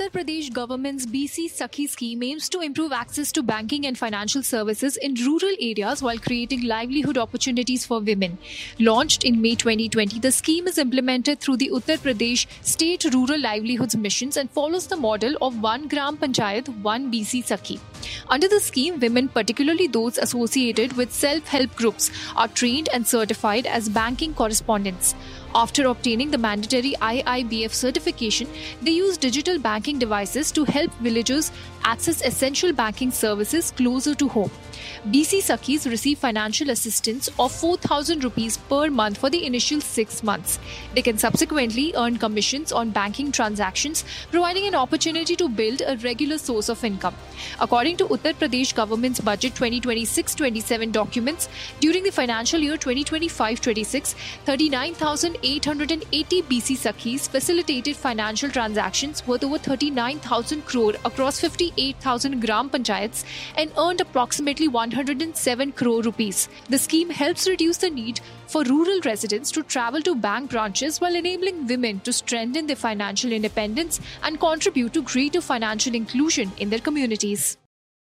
Uttar Pradesh government's BC Sakhi scheme aims to improve access to banking and financial services in rural areas while creating livelihood opportunities for women. Launched in May 2020, the scheme is implemented through the Uttar Pradesh State Rural Livelihoods Missions and follows the model of One Gram Panchayat, One BC Sakhi. Under the scheme, women, particularly those associated with self-help groups, are trained and certified as banking correspondents. After obtaining the mandatory IIBF certification, they use digital banking devices to help villagers access essential banking services closer to home. BC Sakhis receive financial assistance of 4,000 rupees per month for the initial 6 months. They can subsequently earn commissions on banking transactions, providing an opportunity to build a regular source of income. According to Uttar Pradesh government's budget 2026-27 documents, during the financial year 2025-26, 39,880 BC Sakhis facilitated financial transactions worth over 39,000 crore across 58,000 gram panchayats and earned approximately 107 crore rupees. The scheme helps reduce the need for rural residents to travel to bank branches while enabling women to strengthen their financial independence and contribute to greater financial inclusion in their communities.